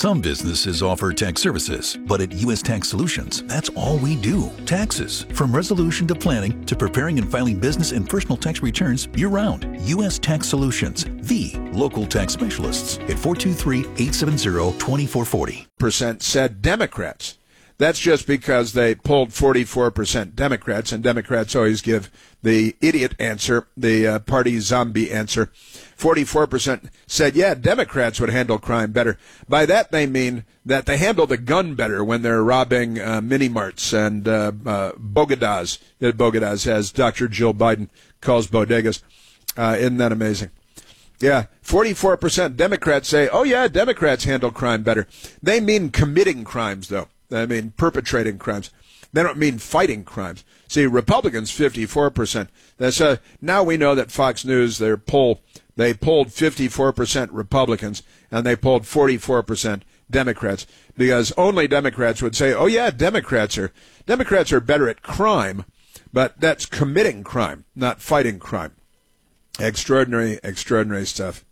Some businesses offer tax services, but at U.S. Tax Solutions, that's all we do. Taxes. From resolution to planning to preparing and filing business and personal tax returns year-round. U.S. Tax Solutions, the local tax specialists at 423-870-2440. Percent said Democrats. That's just because they polled 44% Democrats, and Democrats always give the idiot answer, the party zombie answer. 44% said, yeah, Democrats would handle crime better. By that, they mean that they handle the gun better when they're robbing mini-marts and bodegas, as Dr. Jill Biden calls bodegas. Isn't that amazing? Yeah, 44% Democrats say, oh, yeah, Democrats handle crime better. They mean committing crimes, though. I mean perpetrating crimes. They don't mean fighting crimes. See, Republicans, 54%. That's now we know that Fox News, they polled 54% Republicans, and they polled 44% Democrats, because only Democrats would say, oh, yeah, Democrats are better at crime, but that's committing crime, not fighting crime. Extraordinary stuff.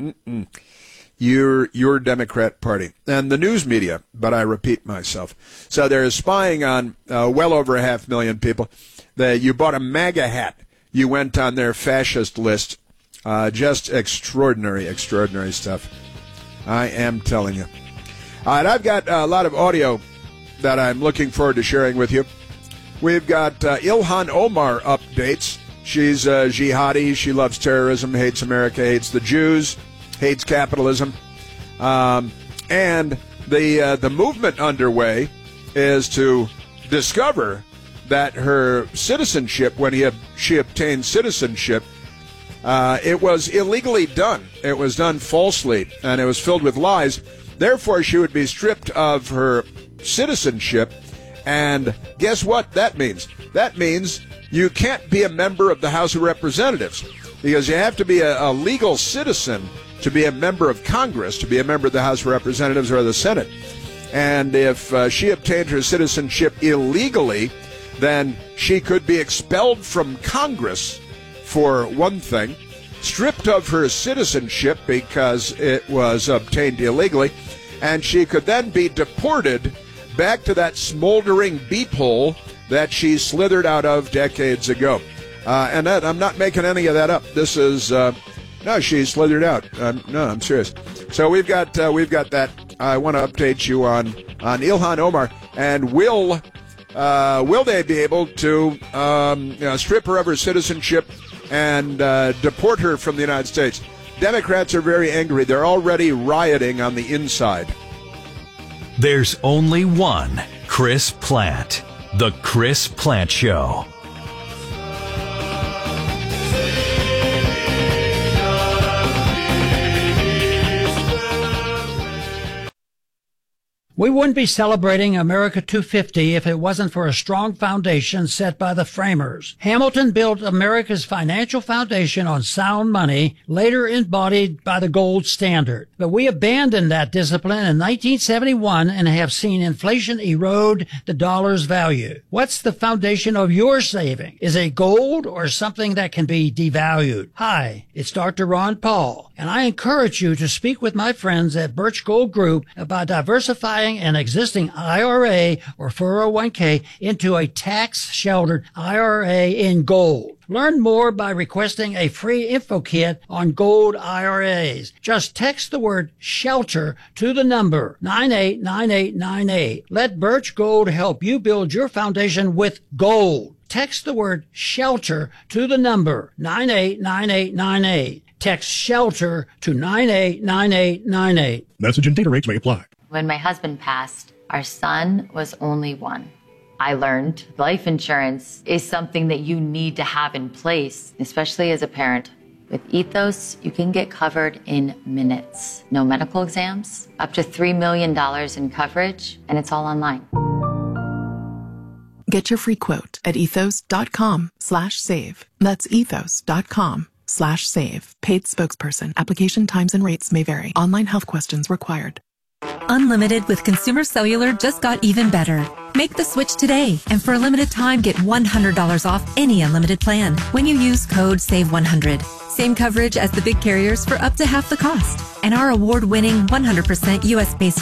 Your Democrat Party and the news media, but I repeat myself. So they're spying on well over 500,000 people. You bought a MAGA hat. You went on their fascist list. Just extraordinary stuff. I am telling you. All right, I've got a lot of audio that I'm looking forward to sharing with you. We've got Ilhan Omar updates. She's a jihadi. She loves terrorism, hates America, hates the Jews, hates capitalism. And the movement underway is to discover that her citizenship, when she obtained citizenship, it was illegally done. It was done falsely, and it was filled with lies. Therefore, she would be stripped of her citizenship. And guess what that means? That means you can't be a member of the House of Representatives, because you have to be a legal citizen to be a member of Congress, to be a member of the House of Representatives or the Senate. And if she obtained her citizenship illegally, then she could be expelled from Congress, for one thing, stripped of her citizenship because it was obtained illegally, and she could then be deported back to that smoldering beep hole that she slithered out of decades ago. And that, I'm not making any of that up. This is, no, she slithered out. No, I'm serious. So we've got that. I want to update you on Ilhan Omar, and will they be able to strip her of her citizenship and deport her from the United States? Democrats are very angry. They're already rioting on the inside. There's only one Chris Plante. The Chris Plante Show. We wouldn't be celebrating America 250 if it wasn't for a strong foundation set by the framers. Hamilton built America's financial foundation on sound money, later embodied by the gold standard. But we abandoned that discipline in 1971 and have seen inflation erode the dollar's value. What's the foundation of your saving? Is it gold or something that can be devalued? Hi, it's Dr. Ron Paul, and I encourage you to speak with my friends at Birch Gold Group about diversifying an existing IRA or 401k into a tax-sheltered IRA in gold. Learn more by requesting a free info kit on gold IRAs. Just text the word SHELTER to the number 989898. Let Birch Gold help you build your foundation with gold. Text the word SHELTER to the number 989898. Text SHELTER to 989898. Message and data rates may apply. When my husband passed, our son was only one. I learned life insurance is something that you need to have in place, especially as a parent. With Ethos, you can get covered in minutes. No medical exams, up to $3 million in coverage, and it's all online. Get your free quote at ethos.com/save. That's ethos.com/save. Paid spokesperson. Application times and rates may vary. Online health questions required. Unlimited with Consumer Cellular just got even better. Make the switch today, and for a limited time, get $100 off any unlimited plan when you use code SAVE100. Same coverage as the big carriers for up to half the cost. And our award-winning 100% U.S.-based